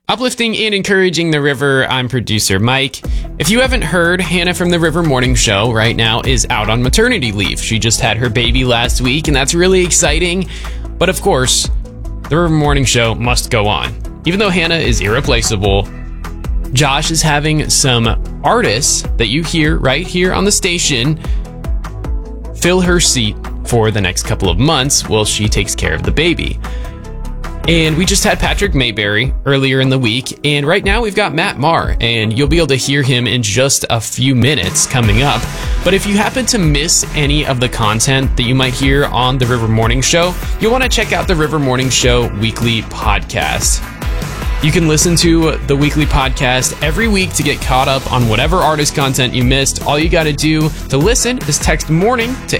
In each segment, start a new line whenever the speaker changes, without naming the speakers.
Uplifting and encouraging the river, I'm producer Mike. If you haven't heard, Hannah from the River Morning Show right now is out on maternity leave. She just had her baby last week, and that's really exciting. But of course, the River Morning Show must go on. Even though Hannah is irreplaceable, Josh is having some artists that you hear right here on the station fill her seat for the next couple of months while she takes care of the baby. And we just had Patrick Mayberry earlier in the week, and right now we've got Matt Maher, and you'll be able to hear him in just a few minutes coming up. But if you happen to miss any of the content that you might hear on the River Morning Show, you'll want to check out the River Morning Show weekly podcast. You can listen to the weekly podcast every week to get caught up on whatever artist content you missed. All you got to do to listen is text MORNING to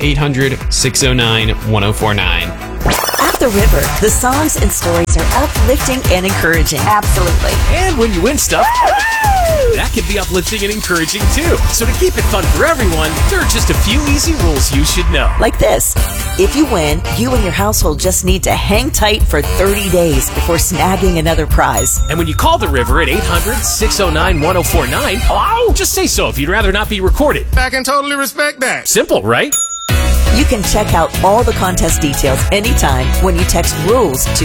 800-609-1049.
At the River, the songs and stories are uplifting and encouraging.
Absolutely.
And when you win stuff, that can be uplifting and encouraging too. So to keep it fun for everyone, there are just a few easy rules you should know.
Like this. If you win, you and your household just need to hang tight for 30 days before snagging another prize.
And when you call the River at 800-609-1049, hello? Just say so if you'd rather not be recorded.
I can totally respect that.
Simple, right?
You can check out all the contest details anytime when you text RULES to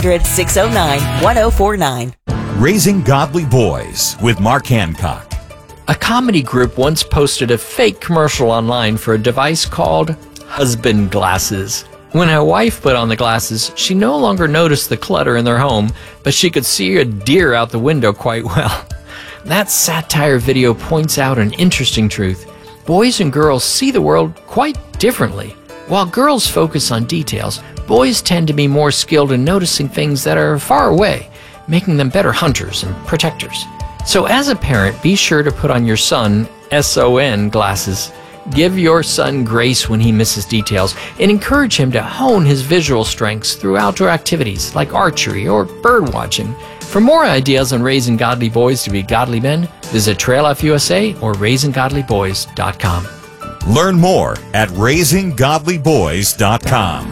800-609-1049.
Raising Godly Boys with Mark Hancock.
A comedy group once posted a fake commercial online for a device called husband glasses. When my wife put on the glasses, she no longer noticed the clutter in their home, but she could see a deer out the window quite well. That satire video points out an interesting truth. Boys and girls see the world quite differently. While girls focus on details, boys tend to be more skilled in noticing things that are far away, making them better hunters and protectors. So as a parent, be sure to put on your son SON glasses. Give your son grace when he misses details and encourage him to hone his visual strengths through outdoor activities like archery or bird watching. For more ideas on raising godly boys to be godly men, visit Trail Life USA or raisinggodlyboys.com.
Learn more at raisinggodlyboys.com.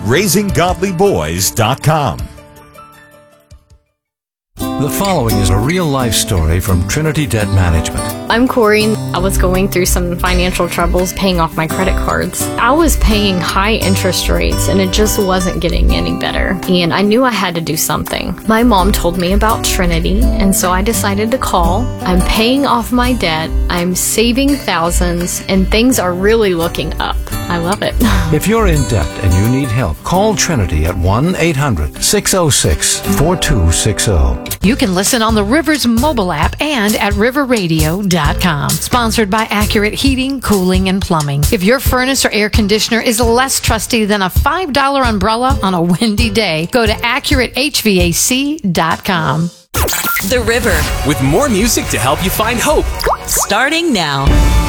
raisinggodlyboys.com.
The following is a real-life story from Trinity Debt Management.
I'm Corey. I was going through some financial troubles paying off my credit cards. I was paying high interest rates and it just wasn't getting any better. And I knew I had to do something. My mom told me about Trinity, and so I decided to call. I'm paying off my debt, I'm saving thousands, and things are really looking up. I love it.
If you're in debt and you need help, call Trinity at 1-800-606-4260.
You can listen on the Rivers mobile app and at riverradio.com. Sponsored by Accurate Heating, Cooling, and Plumbing. If your furnace or air conditioner is less trusty than a $5 umbrella on a windy day, go to AccurateHVAC.com.
The River.
With more music to help you find hope.
Starting now.